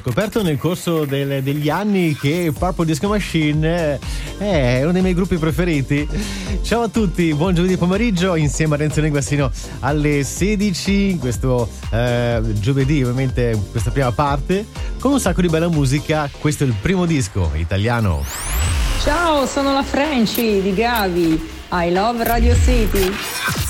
scoperto nel corso degli anni che Purple Disco Machine è uno dei miei gruppi preferiti. Ciao a tutti, buon giovedì pomeriggio insieme a Renzo Linguassino alle 16 in questo giovedì, ovviamente in questa prima parte con un sacco di bella musica. Questo è il primo disco italiano. Ciao, sono la Frenchy di Gavi. I love Radio City.